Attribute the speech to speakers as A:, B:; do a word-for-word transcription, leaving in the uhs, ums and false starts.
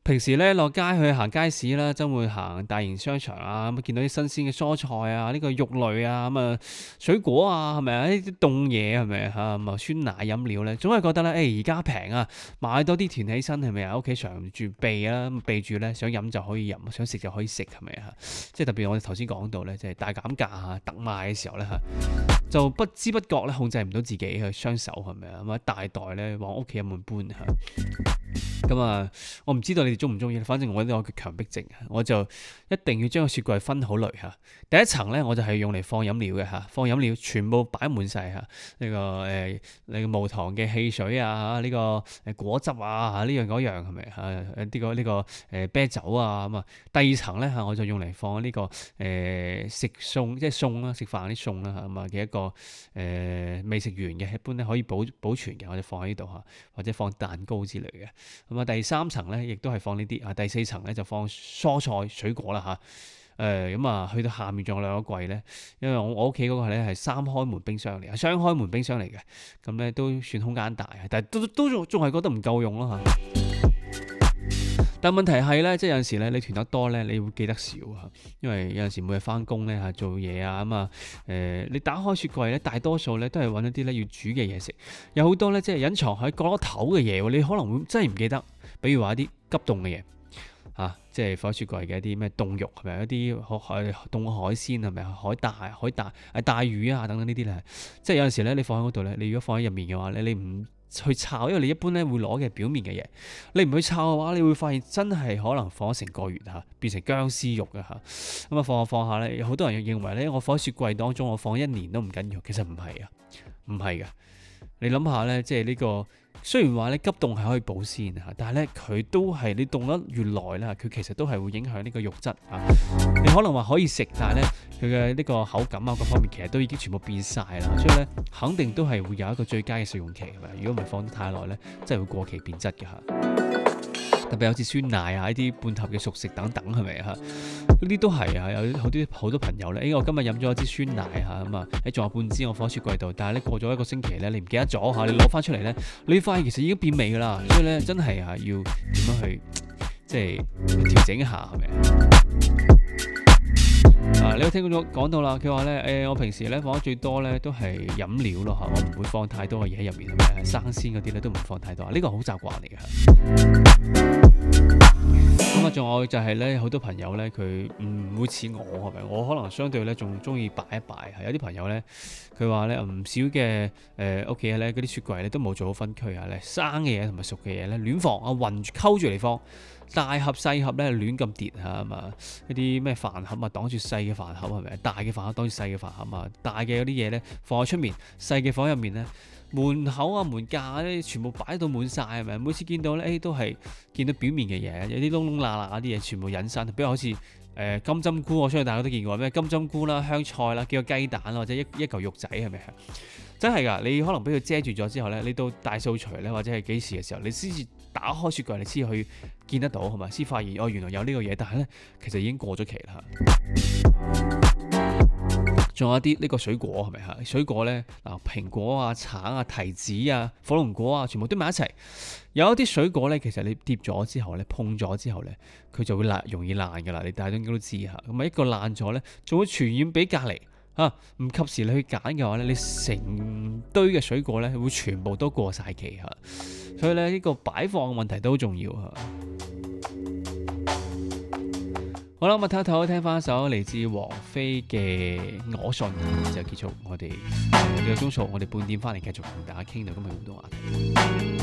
A: 平時咧落街去行街市啦，周末行大型商場啊，咁見到啲新鮮嘅蔬菜啊，呢個肉類啊，咁啊水果啊，係咪啊？呢啲凍嘢係咪嚇？咁啊酸奶飲料咧，總係覺得咧，誒而家平啊，買多啲囤起身係咪啊？屋企常住備啦，備住咧，想飲就可以飲，想食就可以食係咪啊？即係特別我哋頭先講到咧，即係大減價啊、特賣嘅時候咧嚇，就不知不覺咧控制唔到自己嘅雙手係咪啊？咁啊大袋咧往屋企入面搬嚇。咁啊，我唔知道你哋中唔中意，反正我呢個強迫症，我就一定要將個雪櫃分好類嚇。第一層咧，我就係用嚟放飲料嘅嚇，放飲料全部擺滿晒嚇。呢、這個誒、呃，你個無糖嘅汽水啊，呢、這個誒果汁啊，呢樣嗰樣係咪嚇？誒、這、呢個呢、這個誒、呃、啤酒啊咁啊。第二層咧嚇，我就用嚟放呢、這個誒、呃、食餸，即係餸啦，食飯啲餸啦嚇咁啊嘅一個誒、呃、未食完嘅，一般咧可以保保存嘅，我就放喺呢度嚇，或者放蛋糕之類嘅。咁啊，第三層咧，亦都係放呢啲啊。第四層咧就放蔬菜水果啦嚇。誒咁啊，去到下面仲有兩個櫃咧，因為我我屋企嗰個咧係三開門冰箱嚟，係雙開門冰箱嚟嘅，咁咧都算空間大，但係都都仲仲係覺得唔夠用咯嚇。但問題係咧，即係有陣時咧，你囤得多咧，你會記得少嚇，因為有陣時每日翻工咧嚇做嘢啊咁啊誒，你打開雪櫃咧，大多數咧都係揾一啲咧要煮嘅嘢食，有好多咧即係隱藏喺角落頭嘅嘢喎，你可能會真係唔記得，比如話一啲急凍嘅嘢嚇，即係放喺雪櫃嘅一啲咩凍肉係咪？一啲海海凍嘅海鮮係咪？海帶、海帶誒帶魚啊等等呢啲咧，即係有陣時咧你放喺嗰度咧，你如果放喺入面嘅話咧，你唔去炒，因為你一般咧會攞嘅表面嘅嘢，你唔去炒嘅話，你會發現真係可能放咗成個月嚇，變成僵屍肉嘅嚇。咁啊放下放下咧，好多人認為咧，我放喺雪櫃當中，我放一年都唔緊要，其實唔係啊，唔係嘅。你諗下咧，即係呢個雖然話咧急凍係可以保鮮嚇，但係咧佢都係你凍得越耐咧，佢其實都係會影響呢個肉質啊。你可能話可以食，但係咧佢嘅呢個口感啊各方面其實都已經全部變晒啦，所以咧肯定都係會有一個最佳嘅食用期。如果唔係放得太耐咧，真係會過期變質嘅嚇。特別好似酸奶啊，呢啲半盒嘅熟食等等係咪啊？呢啲都係啊，有好啲好多朋友咧，誒、哎、我今日飲咗一支酸奶嚇咁啊，誒仲有半支我放喺雪櫃度，但係咧過咗一個星期咧，你唔記得咗嚇，你攞翻出嚟咧，你發現其實已經變味㗎啦，所以咧真係啊要點樣去即係調整一下係咪？啊！你都聽咗講到啦，佢話咧誒，我平時咧放得最多咧都係飲料咯嚇，我唔會放太多嘅嘢喺入面係咪？生鮮嗰啲咧都唔放太多，呢、這個好習慣嚟嘅。咁啊，仲有就係咧，好多朋友咧佢唔會似我係咪？我可能相對咧仲中意擺一擺，係有啲朋友咧佢話咧唔少嘅誒屋企咧嗰啲雪櫃咧都冇做好分區啊，咧生嘅嘢同埋熟嘅嘢咧亂放啊，混住溝住嚟放。大盒細盒咧亂咁跌嚇嘛，一啲咩飯盒啊擋住細嘅飯盒係咪？大嘅飯盒擋住細嘅飯盒啊，大嘅嗰啲嘢咧放喺出面，細嘅放喺入面咧，門口啊門架咧全部擺到滿晒係咪？每次見到咧，誒、哎、都係見到表面嘅嘢，有啲窿窿罅罅嗰啲嘢全部隱身，比如好似誒、呃、金針菇，我相信大家都見過咩金針菇啦、香菜啦、幾個雞蛋或者一一嚿肉仔係咪？真係㗎，你可能俾佢遮住咗之後咧，你到大掃除咧或者係幾時嘅時候，你先至打開雪櫃，你先去見得到係咪？先發現哦原來有呢個嘢，但係咧其實已經過咗期啦。仲有一啲呢個水果係咪嚇？水果咧嗱，蘋果啊、橙啊、提子啊、火龍果啊，全部堆埋一齊。有一啲水果咧，其實你跌咗之後咧，碰咗之後咧，佢就會爛，容易爛㗎啦。你大家應該都知嚇。咁啊一個爛咗咧，仲會傳染俾隔離。啊！唔及時你去揀嘅話咧，你成堆嘅水果咧會全部都過晒期嚇，所以咧呢個擺放嘅問題都好重要嚇。好啦，咁啊睇一睇，聽翻一首嚟自王菲嘅《我信》，就結束我哋呢個鐘數，我哋半點翻嚟繼續同大家傾到今日好多話題。